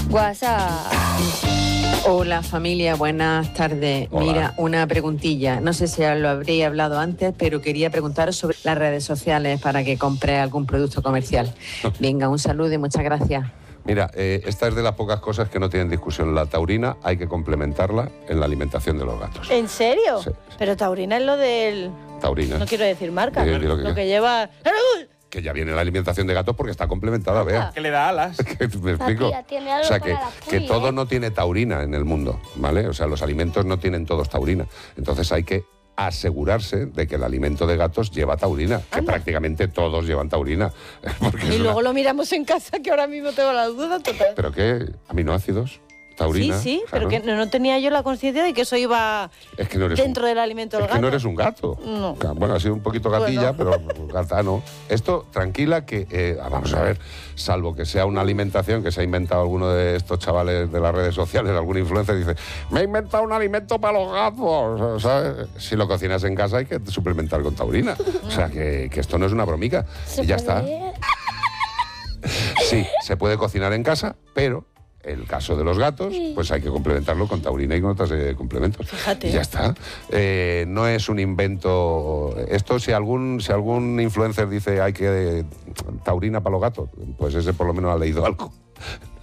WhatsApp. Hola familia, buenas tardes. Hola. Mira, una preguntilla. No sé si lo habréis hablado antes, pero quería preguntaros sobre las redes sociales para que compre algún producto comercial. Venga, un saludo y muchas gracias. Mira, esta es de las pocas cosas que no tienen discusión. La taurina hay que complementarla en la alimentación de los gatos. ¿En serio? Sí. Pero taurina es lo del... Taurina. No quiero decir marca, Di lo lo que- que lleva... Que ya viene la alimentación de gatos porque está complementada, vea. Que le da alas. Que me explico. tía tiene algo O sea, para que, las que puyas, todo ¿eh? no tiene taurina en el mundo, ¿vale? O sea, los alimentos no tienen todos taurina. Entonces hay que asegurarse de que el alimento de gatos lleva taurina, que prácticamente todos llevan taurina. Porque Y es luego una- lo miramos en casa, que ahora mismo tengo la duda total. ¿Pero qué? ¿Aminoácidos? ¿Taurina? Sí, Claro. pero que no tenía yo la conciencia de que eso iba Es que no eres dentro del alimento del Es gato. que no eres un gato. No. Bueno, ha sido un poquito gatilla, Bueno. pero gata no. Esto, tranquila, que vamos a ver, salvo que sea una alimentación que se ha inventado alguno de estos chavales de las redes sociales, algún influencer dice, me he inventado un alimento para los gatos. ¿Sabes? Si lo cocinas en casa hay que suplementar con taurina. O sea, que esto no es una bromica. Y ya está. Sí, se puede cocinar en casa, pero el caso de los gatos, pues hay que complementarlo con taurina y con otros complementos. Fíjate. Y ya está. No es un invento. Esto, si algún influencer dice hay que taurina para los gatos, pues ese por lo menos ha leído algo.